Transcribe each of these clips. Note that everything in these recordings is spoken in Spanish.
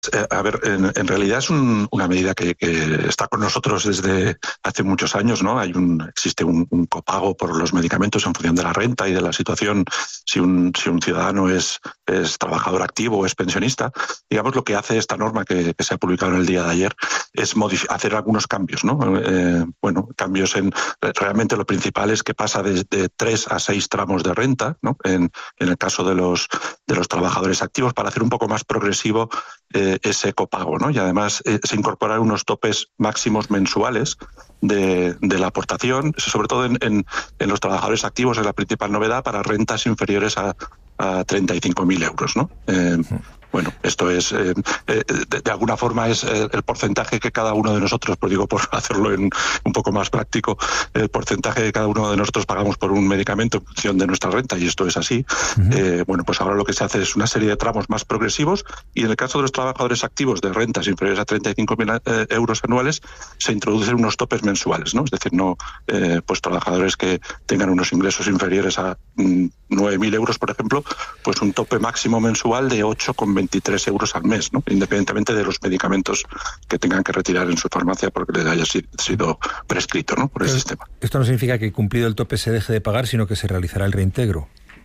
A ver, en realidad es una medida que está con nosotros desde hace muchos años, ¿no? Existe un copago por los medicamentos en función de la renta y de la situación. Si un ciudadano es trabajador activo o es pensionista, digamos, lo que hace esta norma que se ha publicado en el día de ayer es hacer algunos cambios, ¿no? Cambios realmente lo principal es que pasa de 3 a 6 tramos de renta, ¿no? En el caso de los trabajadores activos, para hacer un poco más progresivo ese copago, ¿no? Y además se incorporan unos topes máximos mensuales de la aportación, sobre todo en los trabajadores activos es la principal novedad, para rentas inferiores a 35.000 euros, ¿no? Bueno, esto es, de alguna forma es el porcentaje que cada uno de nosotros, pues digo, por hacerlo un poco más práctico, el porcentaje que cada uno de nosotros pagamos por un medicamento en función de nuestra renta, y esto es así. Pues ahora lo que se hace es una serie de tramos más progresivos, y en el caso de los trabajadores activos de rentas inferiores a 35.000 euros anuales, se introducen unos topes mensuales, ¿no? Es decir, no pues trabajadores que tengan unos ingresos inferiores a 9.000 euros, por ejemplo, pues un tope máximo mensual de 8,23 euros al mes, ¿no? Independientemente de los medicamentos que tengan que retirar en su farmacia porque les haya sido prescrito, ¿no? Por el sistema. Esto no significa que cumplido el tope se deje de pagar, sino que se realizará el reintegro.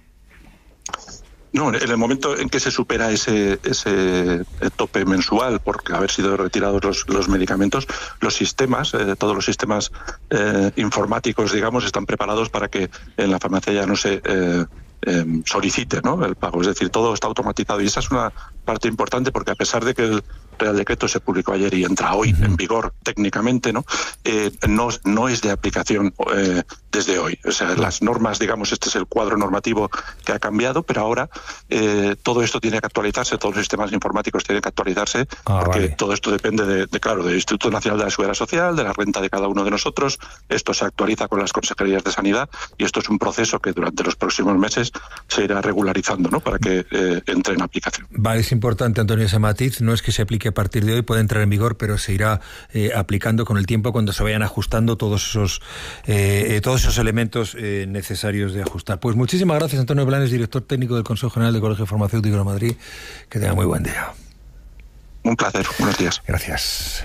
No, en el momento en que se supera ese tope mensual por haber sido retirados los medicamentos, los sistemas, todos los sistemas informáticos, digamos, están preparados para que en la farmacia ya no se solicite, ¿no?, el pago. Es decir, todo está automatizado, y esa es una parte importante, porque a pesar de que el Real Decreto se publicó ayer y entra hoy en vigor técnicamente, ¿no? No es de aplicación desde hoy. O sea, las normas, digamos, este es el cuadro normativo que ha cambiado, pero ahora todo esto tiene que actualizarse, todos los sistemas informáticos tienen que actualizarse, porque todo esto depende del Instituto Nacional de la Seguridad Social, de la renta de cada uno de nosotros. Esto se actualiza con las consejerías de Sanidad, y esto es un proceso que durante los próximos meses se irá regularizando, ¿no?, para que entre en aplicación. Vale, es importante, Antonio, ese matiz. No es que se aplique a partir de hoy, puede entrar en vigor, pero se irá aplicando con el tiempo cuando se vayan ajustando todos esos elementos necesarios de ajustar. Pues muchísimas gracias, Antonio Blanes, director técnico del Consejo General del Colegio Farmacéutico de Madrid. Que tenga muy buen día. Un placer. Buenos días. Gracias.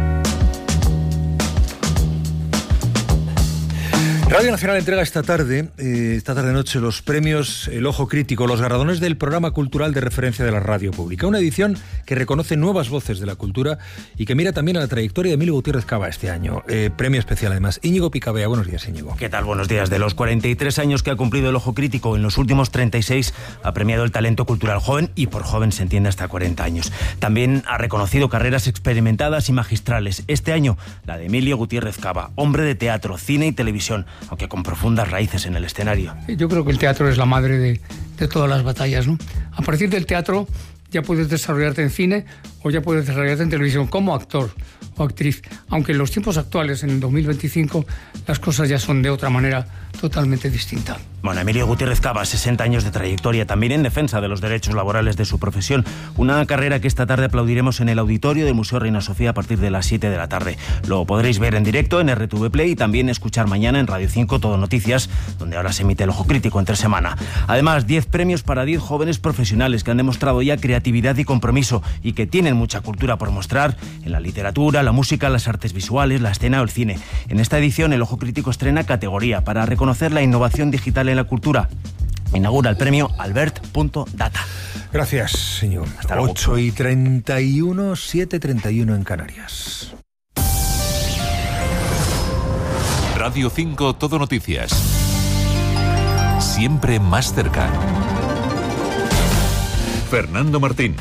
Radio Nacional entrega esta tarde noche, los premios El Ojo Crítico, los galardones del programa cultural de referencia de la radio pública. Una edición que reconoce nuevas voces de la cultura y que mira también a la trayectoria de Emilio Gutiérrez Cava este año. Premio especial, además. Íñigo Picabea, buenos días, Íñigo. ¿Qué tal? Buenos días. De los 43 años que ha cumplido El Ojo Crítico, en los últimos 36 ha premiado el talento cultural joven, y por joven se entiende hasta 40 años. También ha reconocido carreras experimentadas y magistrales. Este año, la de Emilio Gutiérrez Cava, hombre de teatro, cine y televisión, aunque con profundas raíces en el escenario. Yo creo que el teatro es la madre de todas las batallas, ¿no? A partir del teatro ya puedes desarrollarte en cine o ya puedes desarrollarte en televisión como actor o actriz, aunque en los tiempos actuales, en el 2025, las cosas ya son de otra manera totalmente distinta. Bueno, Emilio Gutiérrez Cava, 60 años de trayectoria, también en defensa de los derechos laborales de su profesión. Una carrera que esta tarde aplaudiremos en el auditorio del Museo Reina Sofía a partir de las 7 de la tarde. Lo podréis ver en directo en RTV Play y también escuchar mañana en Radio 5 Todo Noticias, donde ahora se emite El Ojo Crítico entre semana. Además, 10 premios para 10 jóvenes profesionales que han demostrado ya creatividad y compromiso y que tienen mucha cultura por mostrar en la literatura, la música, las artes visuales, la escena o el cine. En esta edición, El Ojo Crítico estrena categoría para reconocer la innovación digital en la cultura. Inaugura el premio Albert.data. Gracias, señor. Hasta luego. 8:31, 7:31 en Canarias. Radio 5 Todo Noticias. Siempre más cerca. Fernando Martín.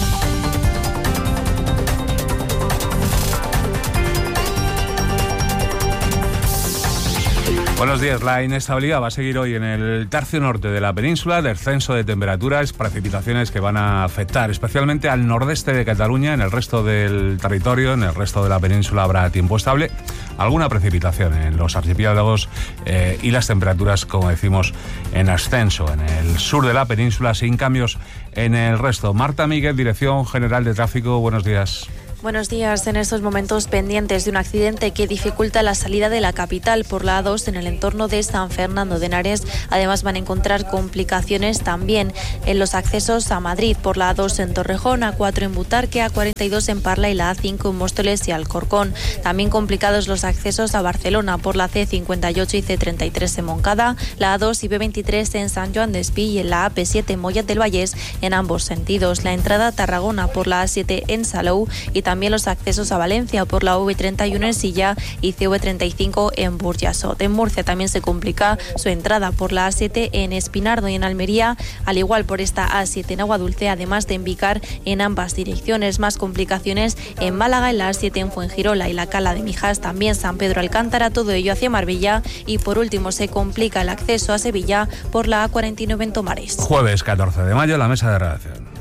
Buenos días. La inestabilidad va a seguir hoy en el tercio norte de la península, descenso de temperaturas, precipitaciones que van a afectar especialmente al nordeste de Cataluña. En el resto del territorio, en el resto de la península habrá tiempo estable, alguna precipitación en los archipiélagos y las temperaturas, como decimos, en ascenso en el sur de la península, sin cambios en el resto. Marta Míguez, Dirección General de Tráfico, buenos días. Buenos días. En estos momentos pendientes de un accidente que dificulta la salida de la capital por la A2 en el entorno de San Fernando de Henares. Además van a encontrar complicaciones también en los accesos a Madrid por la A2 en Torrejón, A4 en Butarque, A42 en Parla y la A5 en Móstoles y Alcorcón. También complicados los accesos a Barcelona por la C58 y C33 en Montcada, la A2 y B23 en San Joan d'Espí y en la AP7 en Mollet del Vallès en ambos sentidos. La entrada a Tarragona por la A7 en Salou y también los accesos a Valencia por la V31 en Silla y CV35 en Burjasot. En Murcia también se complica su entrada por la A7 en Espinardo y en Almería, al igual por esta A7 en Aguadulce, además de en Vicar en ambas direcciones. Más complicaciones en Málaga, en la A7 en Fuengirola y la Cala de Mijas, también San Pedro Alcántara, todo ello hacia Marbella, y por último se complica el acceso a Sevilla por la A49 en Tomares. Jueves 14 de mayo, la mesa de redacción.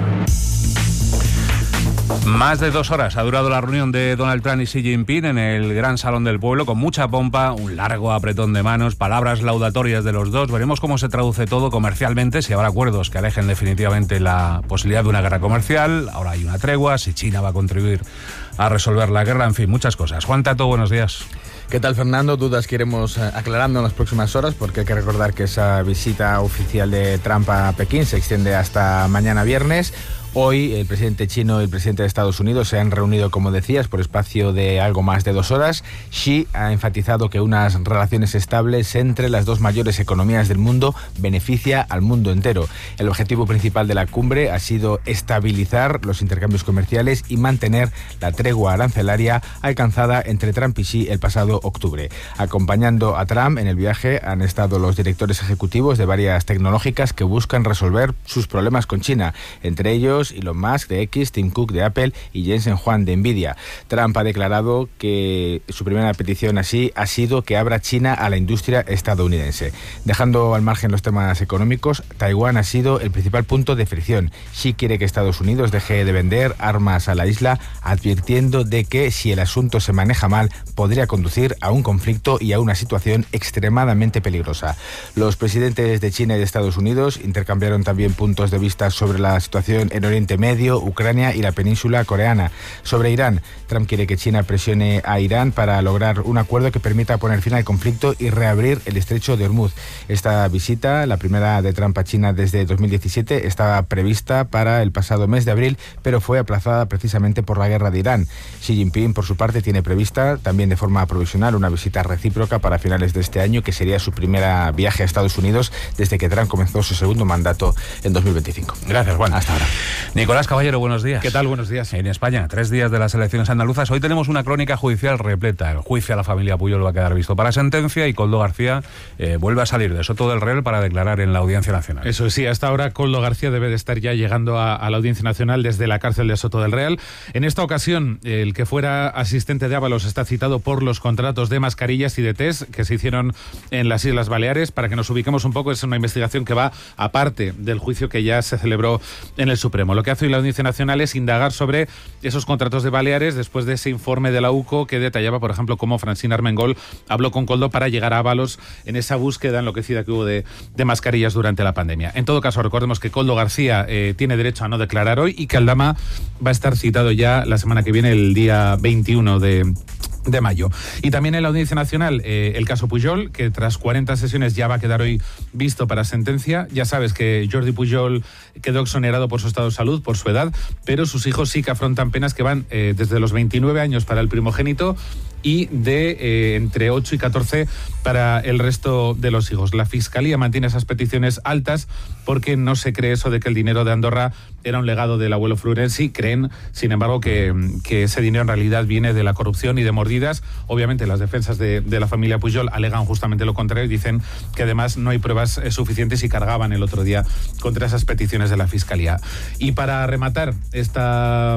Más de 2 horas ha durado la reunión de Donald Trump y Xi Jinping en el Gran Salón del Pueblo, con mucha pompa, un largo apretón de manos, palabras laudatorias de los dos. Veremos cómo se traduce todo comercialmente, si habrá acuerdos que alejen definitivamente la posibilidad de una guerra comercial. Ahora hay una tregua, si China va a contribuir a resolver la guerra, en fin, muchas cosas. Juan Tato, buenos días. ¿Qué tal, Fernando? Dudas que iremos aclarando en las próximas horas, porque hay que recordar que esa visita oficial de Trump a Pekín se extiende hasta mañana viernes. Hoy el presidente chino y el presidente de Estados Unidos se han reunido, como decías, por espacio de algo más de 2 horas. Xi ha enfatizado que unas relaciones estables entre las dos mayores economías del mundo beneficia al mundo entero. El objetivo principal de la cumbre ha sido estabilizar los intercambios comerciales y mantener la tregua arancelaria alcanzada entre Trump y Xi el pasado octubre. Acompañando a Trump en el viaje han estado los directores ejecutivos de varias tecnológicas que buscan resolver sus problemas con China, entre ellos Elon Musk de X, Tim Cook de Apple y Jensen Huang de Nvidia. Trump ha declarado que su primera petición así ha sido que abra China a la industria estadounidense. Dejando al margen los temas económicos, Taiwán ha sido el principal punto de fricción. Xi quiere que Estados Unidos deje de vender armas a la isla, advirtiendo de que si el asunto se maneja mal, podría conducir a un conflicto y a una situación extremadamente peligrosa. Los presidentes de China y de Estados Unidos intercambiaron también puntos de vista sobre la situación en Oriente Medio, Ucrania y la península coreana. Sobre Irán, Trump quiere que China presione a Irán para lograr un acuerdo que permita poner fin al conflicto y reabrir el estrecho de Hormuz. Esta visita, la primera de Trump a China desde 2017, estaba prevista para el pasado mes de abril, pero fue aplazada precisamente por la guerra de Irán. Xi Jinping, por su parte, tiene prevista también de forma provisional una visita recíproca para finales de este año, que sería su primera viaje a Estados Unidos desde que Trump comenzó su segundo mandato en 2025. Gracias, Juan. Hasta ahora. Nicolás Caballero, buenos días. ¿Qué tal? Buenos días. En España, 3 días de las elecciones andaluzas. Hoy tenemos una crónica judicial repleta. El juicio a la familia Pujol va a quedar visto para sentencia y Koldo García vuelve a salir de Soto del Real para declarar en la Audiencia Nacional. Eso sí, hasta ahora Koldo García debe de estar ya llegando a la Audiencia Nacional desde la cárcel de Soto del Real. En esta ocasión, el que fuera asistente de Ábalos está citado por los contratos de mascarillas y de test que se hicieron en las Islas Baleares. Para que nos ubiquemos un poco, es una investigación que va aparte del juicio que ya se celebró en el Supremo. Lo que hace hoy la Audiencia Nacional es indagar sobre esos contratos de Baleares después de ese informe de la UCO que detallaba, por ejemplo, cómo Francina Armengol habló con Koldo para llegar a Ábalos en esa búsqueda enloquecida que hubo de mascarillas durante la pandemia. En todo caso, recordemos que Koldo García tiene derecho a no declarar hoy y que Aldama va a estar citado ya la semana que viene, el día 21 de mayo. Y también en la Audiencia Nacional el caso Pujol, que tras 40 sesiones ya va a quedar hoy visto para sentencia. Ya sabes que Jordi Pujol quedó exonerado por su estado de salud, por su edad, pero sus hijos sí que afrontan penas que van desde los 29 años para el primogénito y de entre 8 y 14 para el resto de los hijos. La Fiscalía mantiene esas peticiones altas porque no se cree eso de que el dinero de Andorra era un legado del abuelo Florenzi. Creen, sin embargo, que ese dinero en realidad viene de la corrupción y de mordidas. Obviamente las defensas de la familia Pujol alegan justamente lo contrario y dicen que además no hay pruebas suficientes y cargaban el otro día contra esas peticiones de la Fiscalía. Y para rematar esta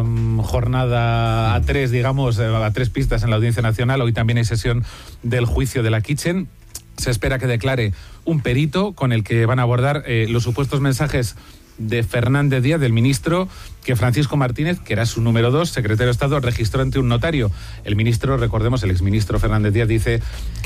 jornada a 3, digamos, a 3 pistas en la Audiencia Nacional, hoy también hay sesión del juicio de la Kitchen. Se espera que declare un perito con el que van a abordar los supuestos mensajes de Fernández Díaz, del ministro, que Francisco Martínez, que era su número 2, secretario de Estado, registró ante un notario. El ministro, recordemos, el exministro Fernández Díaz dice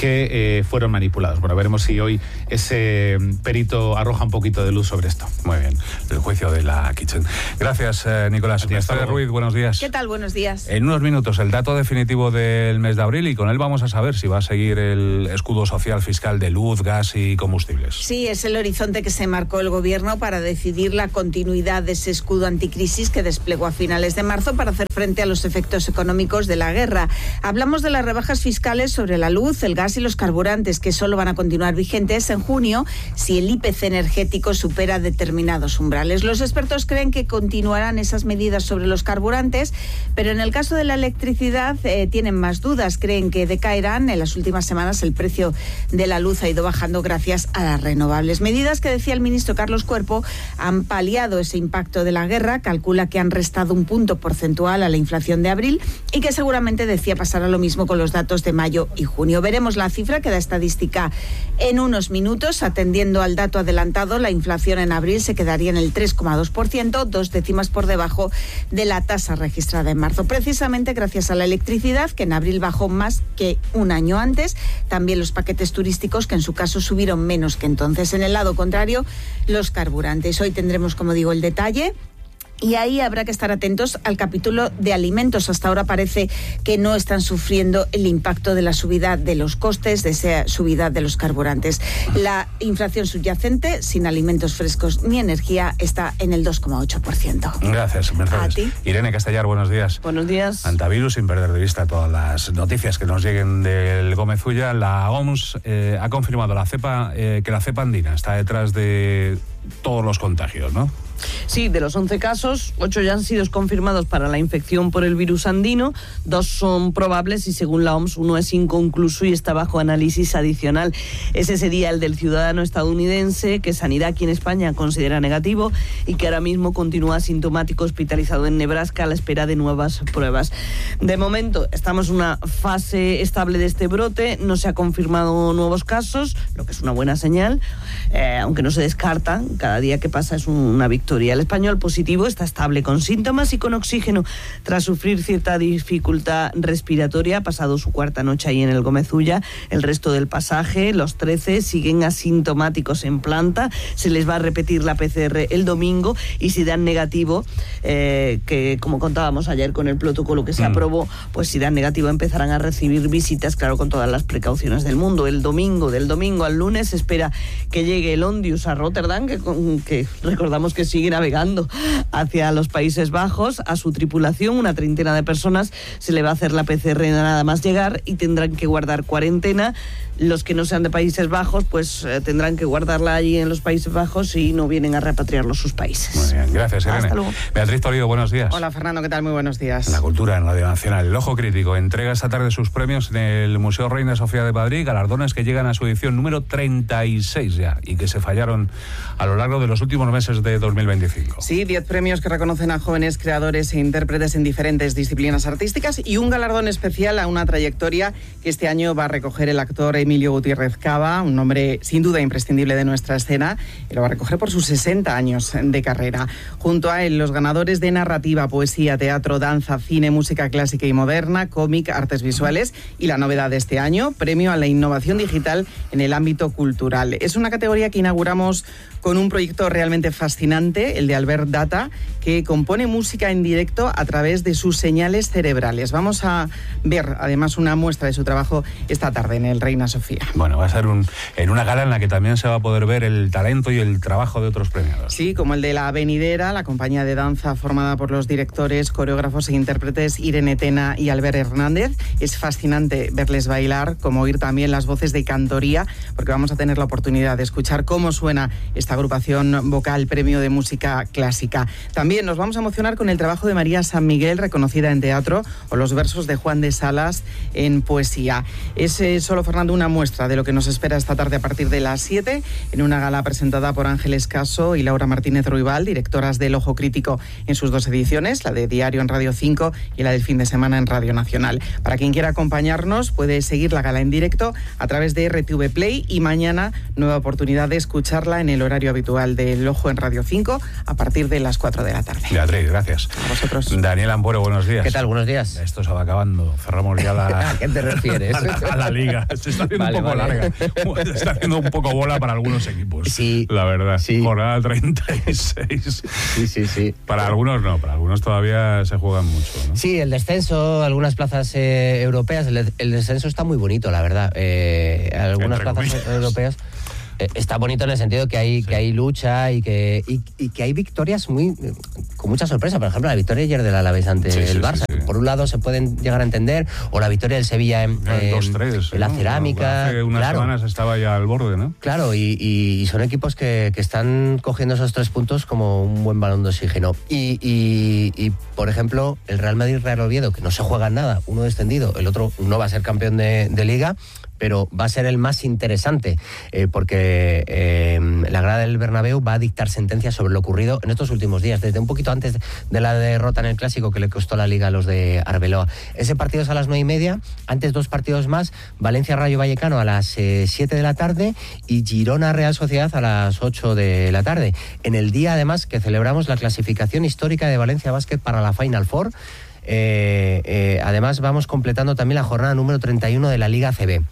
que fueron manipulados. Bueno, veremos si hoy ese perito arroja un poquito de luz sobre esto. Muy bien, el juicio de la Kitchen. Gracias, Nicolás. Mercedes Ruiz, buenos días. ¿Qué tal? Buenos días. En unos minutos el dato definitivo del mes de abril y con él vamos a saber si va a seguir el escudo social fiscal de luz, gas y combustibles. Sí, es el horizonte que se marcó el gobierno para decidir la continuidad de ese escudo anticrisis que desplegó a finales de marzo para hacer frente a los efectos económicos de la guerra. Hablamos de las rebajas fiscales sobre la luz, el gas y los carburantes que solo van a continuar vigentes en junio si el IPC energético supera determinados umbrales. Los expertos creen que continuarán esas medidas sobre los carburantes, pero en el caso de la electricidad tienen más dudas. Creen que decaerán. En las últimas semanas el precio de la luz ha ido bajando gracias a las renovables. Medidas que, decía el ministro Carlos Cuerpo, han paliado ese impacto de la guerra. Calcula que han restado un punto porcentual a la inflación de abril y que seguramente, decía, pasará lo mismo con los datos de mayo y junio. Veremos la cifra que da estadística en unos minutos. Atendiendo al dato adelantado, la inflación en abril se quedaría en el 3,2%, 2 décimas por debajo de la tasa registrada en marzo. Precisamente gracias a la electricidad, que en abril bajó más que un año antes. También los paquetes turísticos, que en su caso subieron menos que entonces. En el lado contrario, los carburantes. Hoy tendremos, como digo, el detalle. Y ahí habrá que estar atentos al capítulo de alimentos. Hasta ahora parece que no están sufriendo el impacto de la subida de los costes, de esa subida de los carburantes. La inflación subyacente, sin alimentos frescos ni energía, está en el 2,8%. Gracias, Mercedes. A ti. Irene Castellar, buenos días. Buenos días. Antavirus, sin perder de vista todas las noticias que nos lleguen del Gómez Ulla, la OMS ha confirmado que la cepa andina está detrás de todos los contagios, ¿no? Sí, de los 11 casos, 8 ya han sido confirmados para la infección por el virus andino, 2 son probables y según la OMS 1 es inconcluso y está bajo análisis adicional. Ese sería el del ciudadano estadounidense que Sanidad aquí en España considera negativo y que ahora mismo continúa asintomático hospitalizado en Nebraska a la espera de nuevas pruebas. De momento estamos en una fase estable de este brote, no se ha confirmado nuevos casos, lo que es una buena señal, aunque no se descarta, cada día que pasa es una victoria. El español positivo está estable con síntomas y con oxígeno tras sufrir cierta dificultad respiratoria. Ha pasado su cuarta noche ahí en el Gómez Ulla. El resto del pasaje, los 13, siguen asintomáticos en planta. Se les va a repetir la PCR el domingo y si dan negativo, que como contábamos ayer con el protocolo que se aprobó, pues si dan negativo empezarán a recibir visitas, claro, con todas las precauciones del mundo. Del domingo al lunes se espera que llegue el Ondius a Rotterdam, que recordamos que sigue navegando hacia los Países Bajos. A su tripulación, una treintena de personas, se le va a hacer la PCR nada más llegar y tendrán que guardar cuarentena. Los que no sean de Países Bajos, pues tendrán que guardarla allí en los Países Bajos y no vienen a repatriarlos sus países. Muy bien, gracias, Irene. Hasta luego. Beatriz Toledo, buenos días. Hola, Fernando, ¿qué tal? Muy buenos días. La cultura en Radio Nacional. El Ojo Crítico entrega esta tarde sus premios en el Museo Reina Sofía de Madrid, galardones que llegan a su edición número 36 ya y que se fallaron a lo largo de los últimos meses de 2025. Sí, 10 premios que reconocen a jóvenes creadores e intérpretes en diferentes disciplinas artísticas y un galardón especial a una trayectoria que este año va a recoger el actor Emilio Gutiérrez Cava, un hombre sin duda imprescindible de nuestra escena, y lo va a recoger por sus 60 años de carrera. Junto a él, los ganadores de narrativa, poesía, teatro, danza, cine, música clásica y moderna, cómic, artes visuales y la novedad de este año, premio a la innovación digital en el ámbito cultural. Es una categoría que inauguramos con un proyecto realmente fascinante, el de Albert Data, que compone música en directo a través de sus señales cerebrales. Vamos a ver además una muestra de su trabajo esta tarde en el Reina Sofía. Bueno, va a ser en una gala en la que también se va a poder ver el talento y el trabajo de otros premiados. Sí, como el de La Venidera, la compañía de danza formada por los directores, coreógrafos e intérpretes Irene Tena y Albert Hernández. Es fascinante verles bailar, como oír también las voces de cantoría, porque vamos a tener la oportunidad de escuchar cómo suena esta agrupación vocal Premio de Música Clásica. También nos vamos a emocionar con el trabajo de María San Miguel, reconocida en teatro, o los versos de Juan de Salas en poesía. Es solo, Fernando, una muestra de lo que nos espera esta tarde a partir de las 7, en una gala presentada por Ángeles Caso y Laura Martínez Ruibal, directoras del Ojo Crítico en sus 2 ediciones, la de Diario en Radio 5 y la del fin de semana en Radio Nacional. Para quien quiera acompañarnos, puede seguir la gala en directo a través de RTV Play y mañana nueva oportunidad de escucharla en el horario habitual habitual del Ojo en Radio 5 a partir de las 4 de la tarde. Beatriz, gracias. A vosotros. Daniel Ampuero, buenos días. ¿Qué tal? Buenos días. Esto se va acabando. Cerramos ya la... ¿A qué te refieres? a la liga. Se está haciendo un poco larga. Se está haciendo un poco bola para algunos equipos. Sí. La verdad. Sí. Jornada 36. Sí. Para algunos no, para algunos todavía se juegan mucho, ¿no? Sí, el descenso, algunas plazas europeas, el descenso está muy bonito, la verdad. Algunas plazas europeas está bonito en el sentido que hay lucha y que hay victorias con mucha sorpresa. Por ejemplo, la victoria ayer del Alavés ante el Barça. Sí. Por un lado se pueden llegar a entender, o la victoria del Sevilla en la Cerámica. Hace unas semanas estaba ya al borde, ¿no? Claro, y son equipos que están cogiendo esos 3 puntos como un buen balón de oxígeno. Y por ejemplo, el Real Madrid-Real Oviedo, que no se juega nada, uno descendido, el otro no va a ser campeón de Liga, pero va a ser el más interesante, porque la grada del Bernabéu va a dictar sentencia sobre lo ocurrido en estos últimos días, desde un poquito antes de la derrota en el Clásico que le costó la Liga a los de Arbeloa. Ese partido es a las 9:30, antes 2 partidos más, Valencia-Rayo Vallecano a las 7 de la tarde y Girona-Real Sociedad a las 8 de la tarde. En el día, además, que celebramos la clasificación histórica de Valencia Basket para la Final Four. Además, vamos completando también la jornada número 31 de la Liga ACB.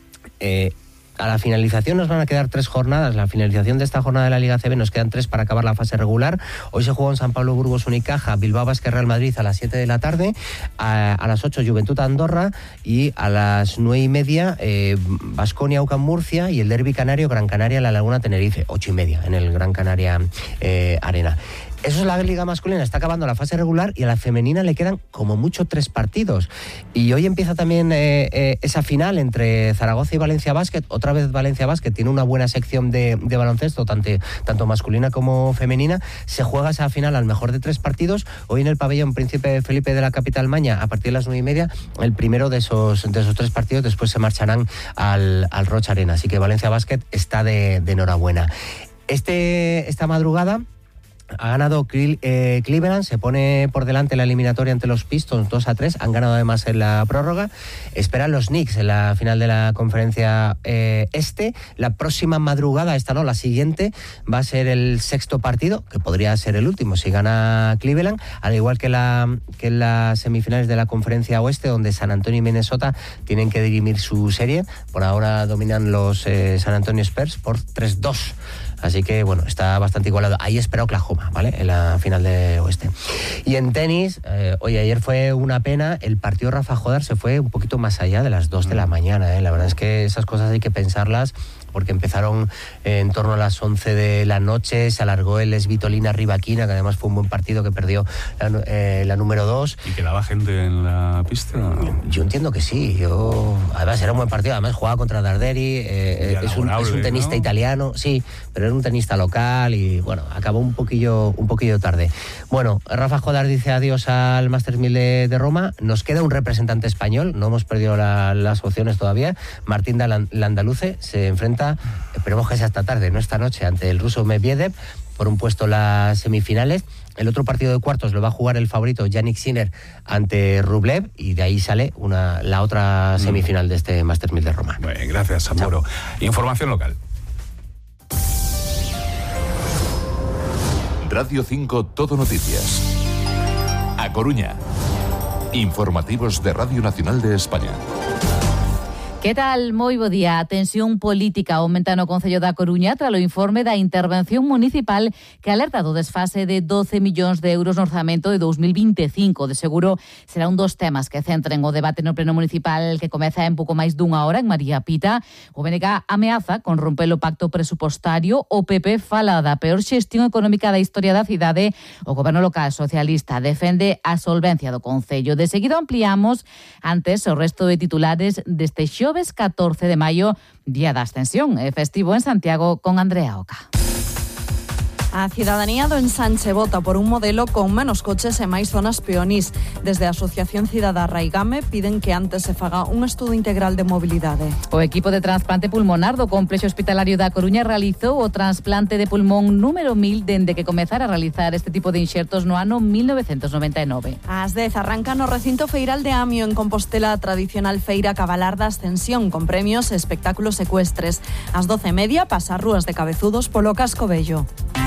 A la finalización nos van a quedar 3 jornadas. La finalización de esta jornada de la Liga ACB nos quedan 3 para acabar la fase regular. Hoy se juega en San Pablo Burgos Unicaja, Bilbao Basket Real Madrid a las 7 de la tarde, a las 8 Juventud Andorra y a las 9:30 Baskonia UCAM Murcia y el derbi canario Gran Canaria La Laguna Tenerife, 8:30 en el Gran Canaria Arena. Eso es la liga masculina, está acabando la fase regular y a la femenina le quedan como mucho 3 partidos. Y hoy empieza también esa final entre Zaragoza y Valencia Basket. Otra vez Valencia Basket tiene una buena sección de baloncesto, tanto masculina como femenina. Se juega esa final al mejor de 3 partidos. Hoy en el pabellón Príncipe Felipe de la capital Maña, a partir de las 9:30, el primero de esos 3 partidos. Después se marcharán al Roch Arena. Así que Valencia Basket está de enhorabuena. Esta madrugada ha ganado Cleveland, se pone por delante la eliminatoria ante los Pistons 2-3, han ganado además en la prórroga. Esperan los Knicks en la final de la conferencia este. La próxima madrugada, la siguiente, va a ser el 6º partido, que podría ser el último si gana Cleveland, al igual que en las semifinales de la conferencia oeste, donde San Antonio y Minnesota tienen que dirimir su serie. Por ahora dominan los San Antonio Spurs por 3-2. Así que, bueno, está bastante igualado. Ahí espera Oklahoma, ¿vale? En la final de oeste. Y en tenis, ayer fue una pena. El partido Rafa Jodar se fue un poquito más allá de las 2 de la mañana, ¿eh? La verdad es que esas cosas hay que pensarlas, porque empezaron en torno a las 11 de la noche, se alargó el Svitolina Rivaquina, que además fue un buen partido que perdió la número 2. ¿Y quedaba gente en la pista? Yo entiendo que sí. Además era un buen partido, además jugaba contra Darderi, es un tenista, ¿no?, italiano, sí, pero era un tenista local y bueno, acabó un poquillo tarde. Bueno, Rafa Jodar dice adiós al Masters 1000 de Roma, nos queda un representante español, no hemos perdido las opciones todavía. Martín Landaluce se enfrenta, esperemos que sea esta tarde, no esta noche, ante el ruso Medvedev por un puesto en las semifinales. El otro partido de cuartos lo va a jugar el favorito Yannick Sinner ante Rublev, y de ahí sale la otra semifinal de este Masters 1000 de Roma. Bueno, gracias, Samboro. Información local. Radio 5 Todo Noticias. A Coruña. Informativos de Radio Nacional de España. Que tal? Moi bo día. A tensión política aumenta no Concello da Coruña tras o informe da intervención municipal que alerta do desfase de 12 millóns de euros no orzamento de 2025. De seguro será un dos temas que centren o debate no pleno municipal que comeza en pouco máis dunha hora en María Pita. O BNG ameaza con romper o pacto presupostario. O PP fala da peor xestión económica da historia da cidade. O goberno local socialista defende a solvencia do Concello. De seguido ampliamos antes o resto de titulares deste xoves 14 de maio, Día da Ascensión, festivo en Santiago, con Andrea Oca. A cidadanía do Ensanche vota por un modelo con menos coches e máis zonas peonís. Desde a Asociación Cidadá Raigame piden que antes se faga un estudo integral de mobilidade. O equipo de trasplante pulmonar do Complexo Hospitalario da Coruña realizou o trasplante de pulmón número 1000 dende que comezara a realizar este tipo de inxertos no ano 1999. Ás 10 arranca no recinto feiral de Amio en Compostela a tradicional feira Cabalar da Ascensión con premios e espectáculos ecuestres. Ás 12:30 pasa as rúas de Cabezudos polo Casco Vello.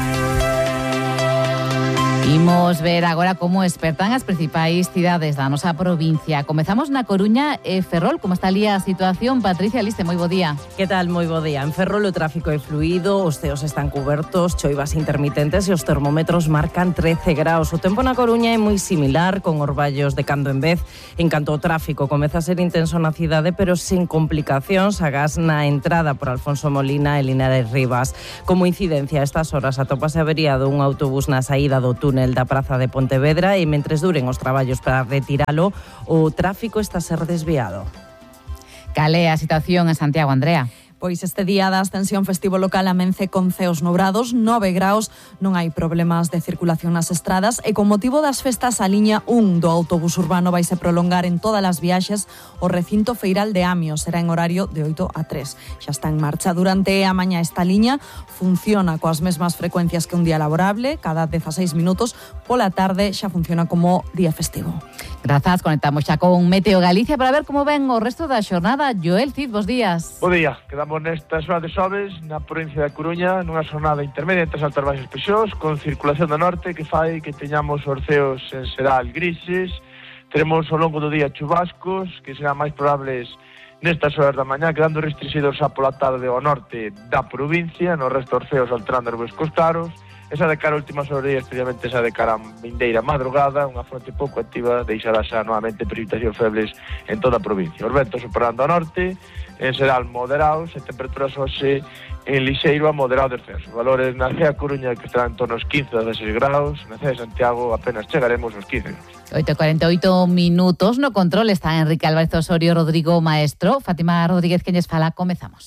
Imos ver agora como espertan as principais cidades da nosa provincia. Comezamos na Coruña e Ferrol. Como está ali a situación? Patricia Liste, moi bo día. Que tal? Moi bo día. En Ferrol o tráfico é fluido, os ceos están cubertos, choivas intermitentes e os termómetros marcan 13 graus. O tempo na Coruña é moi similar, con orballos de cando en vez. En canto ao tráfico, comeza a ser intenso na cidade, pero sen complicacións, agás na entrada por Alfonso Molina e Linares Rivas. Como incidencia, a estas horas atópase averiado un autobús na saída do túnel da Praza de Pontevedra e mentres duren os traballos para retiralo, o tráfico está a ser desviado. Cal é a situación en Santiago, Andrea? Pois este día da Ascensión festivo local amence con ceos nubrados, 9 graus, non hai problemas de circulación nas estradas e con motivo das festas a liña 1 do autobús urbano vaise prolongar en todas as viaxes o recinto feiral de Amio, será en horario de 8 a 3. Xa está en marcha durante a mañá esta liña, funciona coas mesmas frecuencias que un día laborable, cada 16 minutos, pola tarde xa funciona como día festivo. Grazas, conectamos xa con Meteo Galicia para ver como ven o resto da xornada. Joel Cid, bos días. Bo día, quedamos nesta zona de Xoves, na provincia da Coruña, nunha xornada intermedia entre as altas baixas peixós, con circulación do norte que fai que teñamos os ceos en xeral grises. Teremos ao longo do día chubascos, que serán máis probables nestas horas da mañá, quedando restringidos a pola tarde ao norte da provincia, no resto os ceos alterando nebrescos claros. Esa de cara a últimas horas, especialmente esa de cara a vindeira madrugada, unha fronte pouco activa deixará xa novamente precipitacións febles en toda a provincia. Os ventos superando ao norte, en xeral moderados, e temperaturas hoxe en lixeiro a moderado descenso. Valores na Cea Coruña que estarán en torno aos 15 a 16 graus, na Cea de Santiago apenas chegaremos aos 15 graus. 8:48 minutos, no control está Enrique Álvarez Osorio, Rodrigo Maestro, Fátima Rodríguez queñes fala, comezamos.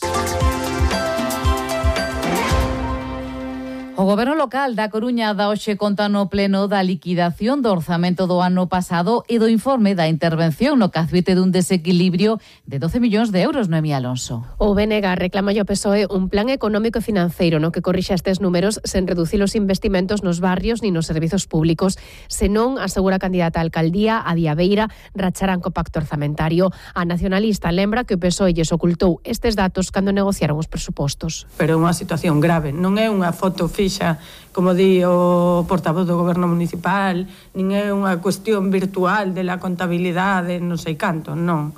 O Goberno local da Coruña dá hoxe conta no pleno da liquidación do orzamento do ano pasado e do informe da intervención no que advirte dun desequilibrio de 12 millóns de euros, Noemí Alonso. O BNG reclama ao PSOE un plan económico e financeiro no que corrixa estes números sen reducir os investimentos nos barrios ni nos servizos públicos. Senón, asegura a candidata a alcaldía, a Diabeira, racharán co pacto orzamentario. A nacionalista lembra que o PSOE lles ocultou estes datos cando negociaron os presupostos. Pero é unha situación grave, non é unha foto fixa, como di o portavoz do Goberno Municipal, nin é unha cuestión virtual de la contabilidade, non sei canto, non.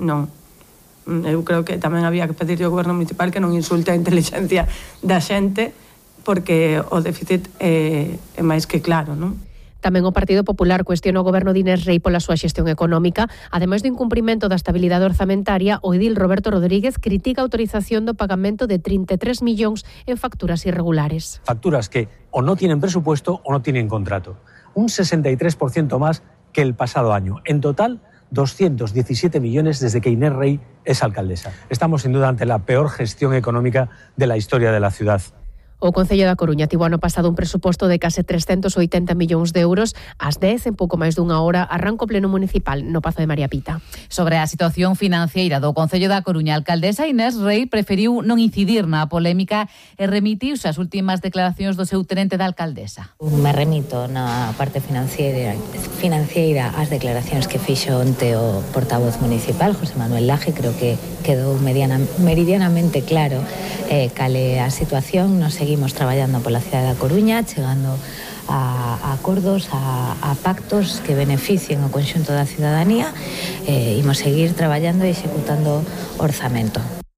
Eu creo que tamén había que pedir ao Goberno Municipal que non insulte a inteligencia da xente, porque o déficit é máis que claro, non? Tamén o Partido Popular cuestiona o goberno de Inés Rei pola súa xestión económica. Ademais do incumprimento da estabilidade orzamentaria, o edil Roberto Rodríguez critica a autorización do pagamento de 33 millóns en facturas irregulares. Facturas que o no tienen presupuesto o no tienen contrato. Un 63% más que el pasado año. En total, 217 millones desde que Inés Rei es alcaldesa. Estamos sin duda ante la peor gestión económica de la historia de la ciudad. O Concello da Coruña tivo ano pasado un presuposto de case 380 millóns de euros. Ás 10, en pouco máis dunha hora, arranca o pleno municipal no Pazo de María Pita. Sobre a situación financeira do Concello da Coruña, a alcaldesa Inés Rei preferiu non incidir na polémica e remitiuse as últimas declaracións do seu tenente da alcaldesa. Me remito na parte financiera ás declaracións que fixo onte o portavoz municipal, José Manuel Laje. Creo que quedou meridianamente claro cal é a situación. Nos seguimos traballando pola cidade da Coruña, chegando a acordos, a pactos que beneficien o conxunto da cidadanía. Imos seguir traballando e executando orzamento.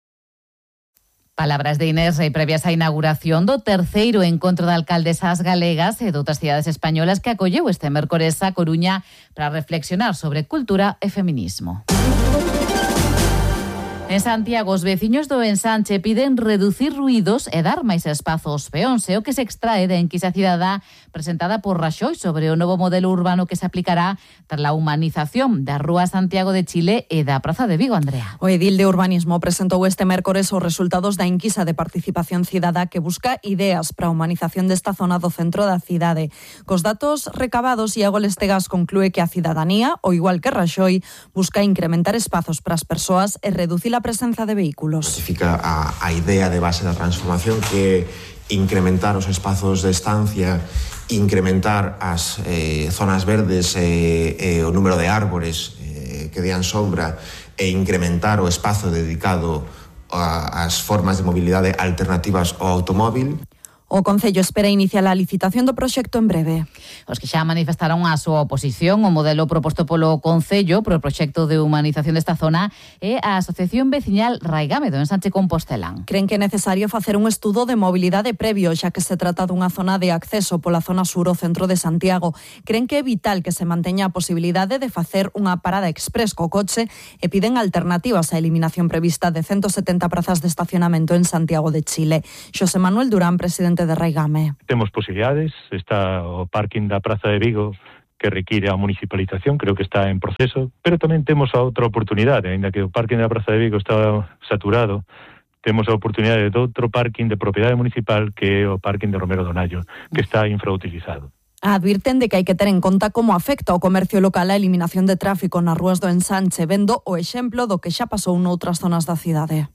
Palabras de Inés Rei previas á inauguración do terceiro encontro de alcaldesas galegas e de outras cidades españolas que acolleu este mércores a Coruña para reflexionar sobre cultura e feminismo. En Santiago, os veciños do ensanche piden reducir ruídos e dar máis espazo aos peóns, o que se extrae da enquisa cidadá presentada por Raxoi sobre o novo modelo urbano que se aplicará tras a humanización da Rúa Santiago de Chile e da Praza de Vigo, Andrea. O edil de Urbanismo presentou este mércores os resultados da enquisa de participación cidadá que busca ideas para a humanización desta zona do centro da cidade. Cos datos recabados, Iago Lestegas conclúe que a cidadanía, ao igual que Raxoi, busca incrementar espazos para as persoas e reducir a presenza de vehículos. Justifica a idea de base da transformación, que incrementar os espazos de estancia, incrementar as zonas verdes e o número de árbores que dean sombra e incrementar o espazo dedicado ás formas de mobilidade alternativas ao automóvil. O Concello espera iniciar a licitación do proxecto en breve. Os que xa manifestaron a súa oposición ao modelo proposto polo Concello pro proxecto de humanización desta zona é a Asociación Veciñal Raigámedo en Sánchez Compostelán. Creen que é necesario facer un estudo de mobilidade previo, xa que se trata dunha zona de acceso pola zona sur ao centro de Santiago. Creen que é vital que se manteña a posibilidade de facer unha parada express co coche e piden alternativas á eliminación prevista de 170 prazas de estacionamento en Santiago de Chile. Xosé Manuel Durán, presidente de Raigame. Temos posibilidades, está o parking da Praza de Vigo que require a municipalización, creo que está en proceso, pero tamén temos a outra oportunidade, aínda que o parking da Praza de Vigo está saturado, temos a oportunidade de outro parking de propiedade municipal que é o parking de Romero Donayo, que está infrautilizado. Advirten de que hai que ter en conta como afecta o comercio local a eliminación de tráfico nas rúas do ensanche, vendo o exemplo do que xa pasou noutras zonas da cidade.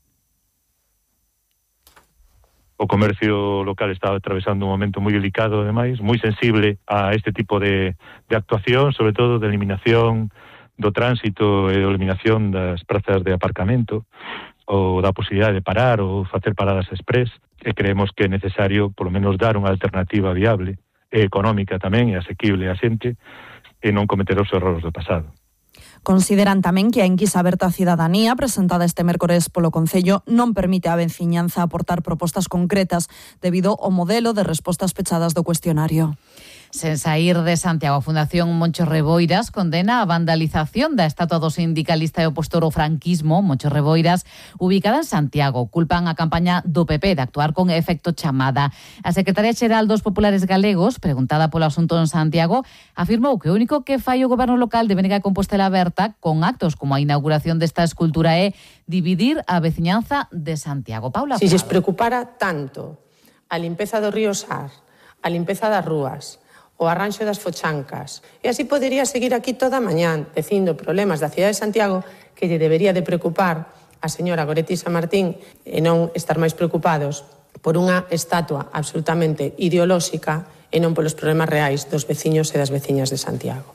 O comercio local está atravesando un momento moi delicado, ademais, moi sensible a este tipo de actuación, sobre todo de eliminación do tránsito e de eliminación das prazas de aparcamento, ou da posibilidade de parar ou facer paradas express, e creemos que é necesario, polo menos, dar unha alternativa viable e económica tamén e asequible a xente e non cometer os erros do pasado. Consideran tamén que a enquisa aberta á cidadanía presentada este mércores polo Concello non permite á veciñanza aportar propostas concretas debido ao modelo de respostas pechadas do cuestionario. Sen saír de Santiago, a Fundación Moncho Reboiras condena a vandalización da estatua do sindicalista e opositor ao franquismo, Moncho Reboiras, ubicada en Santiago. Culpan a campaña do PP de actuar con efecto chamada. A secretaria xeral dos Populares Galegos, preguntada polo asunto en Santiago, afirmou que o único que fai o goberno local de Benega Compostela Aberta con actos como a inauguración desta escultura é dividir a veciñanza de Santiago. Paula Si lles preocupara tanto a limpeza do río Sar, a limpeza das rúas, o arranxo das fochancas. E así podería seguir aquí toda a mañán dicindo problemas da cidade de Santiago que lle debería de preocupar a señora Goretti Samartín e non estar máis preocupados por unha estatua absolutamente ideolóxica e non polos problemas reais dos veciños e das veciñas de Santiago.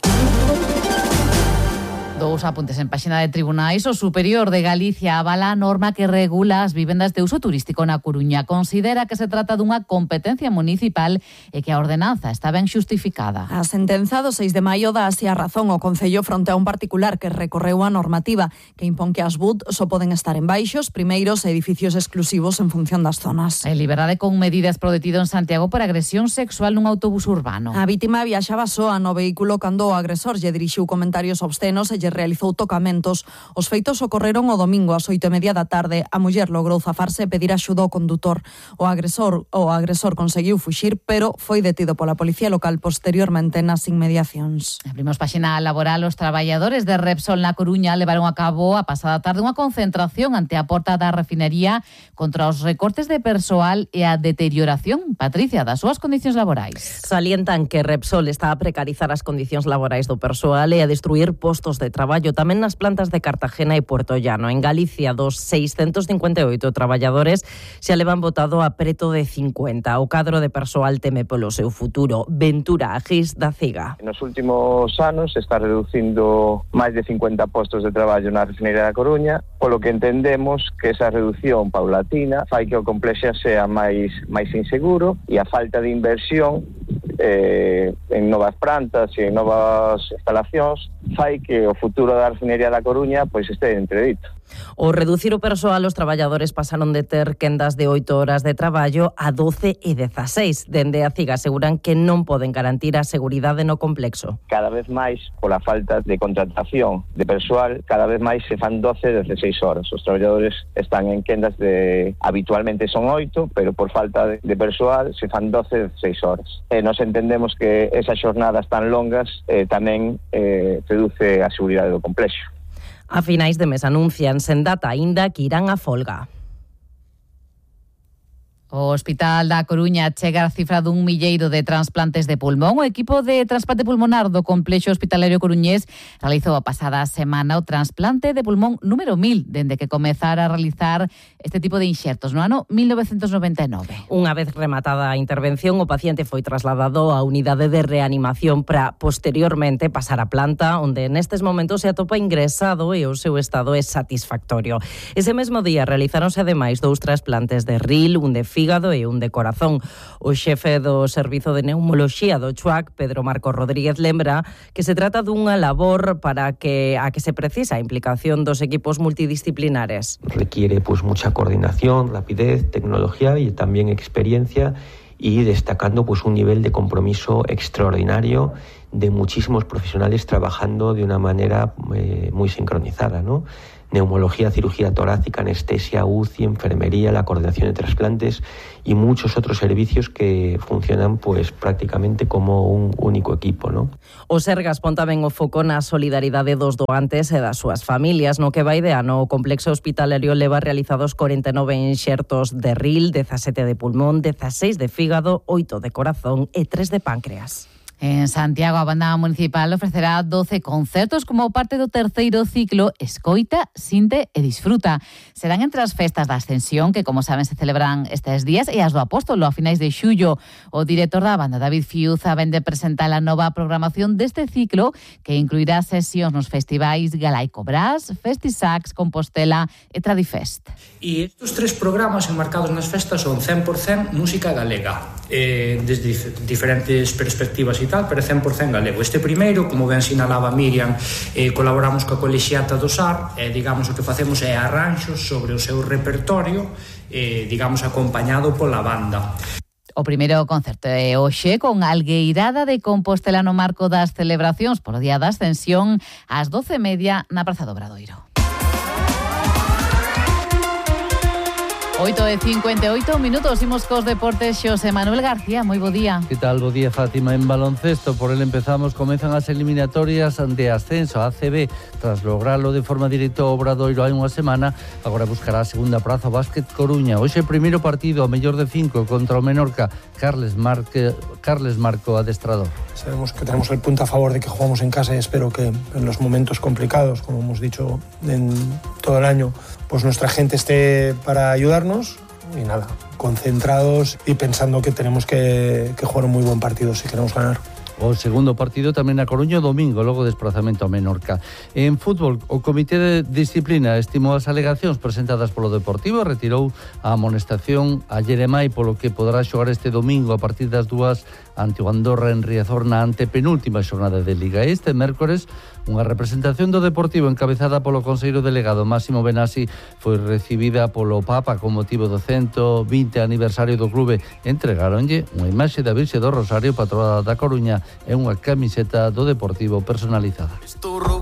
Dous apuntes en páxina de tribunais. O Superior de Galicia avala a norma que regula as vivendas de uso turístico na Coruña. Considera que se trata dunha competencia municipal e que a ordenanza está ben xustificada. A sentenza do 6 de maio dá así a razón ao Concello fronte a un particular que recorreu a normativa que impón que as BUT só poden estar en baixos, primeiros e edificios exclusivos en función das zonas. En liberdade con medidas pro detido en Santiago por agresión sexual nun autobús urbano. A vítima viaxaba soa no vehículo cando o agresor lle dirixiu comentarios obscenos e lle realizou tocamentos. Os feitos ocorreron o domingo ás 8:30 da tarde. A muller logrou zafarse e pedir axuda ao condutor. O agresor conseguiu fuxir, pero foi detido pola policía local posteriormente nas inmediacións. Abrimos páxina laboral. Os traballadores de Repsol na Coruña levaron a cabo a pasada tarde unha concentración ante a porta da refinería contra os recortes de persoal e a deterioración, Patricia, das súas condicións laborais. Salientan que Repsol está a precarizar as condicións laborais do persoal e a destruir postos de traballo tamén nas plantas de Cartagena e Puerto Llano. En Galicia, dos 658 traballadores xa levan votado a preto de 50. O cadro de persoal teme polo seu futuro. Ventura Agís da CIGA. Nos últimos anos se está reducindo máis de 50 postos de traballo na refinería da Coruña, polo que entendemos que esa reducción paulatina fai que o complexo sea máis inseguro e a falta de inversión en novas plantas e en novas instalacións fai que o futuro da refinería da Coruña pois este entredito. O reducir o persoal, os traballadores pasaron de ter quendas de 8 horas de traballo a 12 e 16. Dende a CIGA aseguran que non poden garantir a seguridade no complexo. Cada vez máis, pola falta de contratación de persoal, cada vez máis se fan 12 e 16 6 horas. Os traballadores están en quendas de habitualmente son 8, pero por falta de persoal se fan 12 de 6 horas. Nos entendemos que esas xornadas tan longas tamén reduce a seguridade do complexo. A finais de mes anuncian sen data aínda que irán a folga. O Hospital da Coruña chega a cifra dun milleiro de trasplantes de pulmón. O equipo de trasplante pulmonar do Complexo Hospitalario coruñés realizou a pasada semana o trasplante de pulmón número 1000 dende que comezara a realizar este tipo de inxertos no ano 1999. Unha vez rematada a intervención, o paciente foi trasladado á unidade de reanimación para posteriormente pasar a planta, onde nestes momentos se atopa ingresado e o seu estado é satisfactorio. Ese mesmo día realizáronse ademais 2 trasplantes de ril, un de fígado e un de corazón. O xefe do Servizo de Neumoloxía do CHUAC, Pedro Marcos Rodríguez, lembra que se trata dunha labor para que se precisa a implicación dos equipos multidisciplinares. Requiere pues mucha coordinación, rapidez, tecnología y también experiencia, y destacando pues un nivel de compromiso extraordinario de muchísimos profesionales trabajando de una manera muy sincronizada, ¿no? Neumología, cirugía torácica, anestesia, UCI, enfermería, la coordinación de trasplantes y muchos otros servicios que funcionan pues prácticamente como un único equipo, ¿no? O Sergas pon tamén o foco na solidaridade dos doantes e das súas familias. No que vai de ano, o complexo hospitalario leva realizados 49 enxertos de ril, 17 de pulmón, 16 de fígado, 8 de corazón e 3 de páncreas. En Santiago, a banda municipal ofrecerá 12 concertos como parte do terceiro ciclo Escoita, Sinte e Disfruta. Serán entre as festas da Ascensión, que, como saben, se celebran estes días, e as do Apóstolo a finais de xullo. O director da banda, David Fiuza, vende presentar a nova programación deste ciclo, que incluirá sesións nos festivais Galaico Brás, Festisax, Compostela e Tradifest. E estes 3 programas enmarcados nas festas son 100% música galega, desde diferentes perspectivas e tal, pero 100% galego. Este primeiro, como ben sinalaba Miriam, colaboramos coa colexiata do SAR, digamos, o que facemos é arranxos sobre o seu repertorio, digamos, acompañado pola banda. O primeiro concerto é hoxe con Algueirada de Compostela no marco das celebracións polo Día da Ascensión ás 12:30 na Praza do Obradoiro. 8:58 minutos, imos cos deportes. Xosé Manuel García, moi bo día. Que tal? Bo día, Fátima. En baloncesto, por el empezamos, comezan as eliminatorias de ascenso a ACB. Tras lograrlo de forma directa ao Obradoiro hai unha semana, agora buscará a segunda praza o Básquet Coruña. Hoxe primeiro partido, a mellor de 5 contra o Menorca. Carles Marco, adestrador. Sabemos que tenemos el punto a favor de que jugamos en casa y espero que en los momentos complicados, como hemos dicho en todo el año, pues nuestra gente esté para ayudarnos y nada, concentrados y pensando que tenemos que jugar un muy buen partido si queremos ganar. O segundo partido tamén na Coruña domingo, logo desplazamento a Menorca. En fútbol, o Comité de Disciplina estimou as alegacións presentadas polo Deportivo e retirou a amonestación a Jeremai, polo que poderá xogar este domingo a partir das 2 ante o Andorra en Riazor na antepenúltima xornada de Liga. Este mércores, unha representación do Deportivo encabezada polo conselleiro delegado Máximo Benassi foi recibida polo Papa con motivo do 120 aniversario do clube. Entregáronlle unha imaxe da Virxe do Rosario, patrona da Coruña, e unha camiseta do Deportivo personalizada.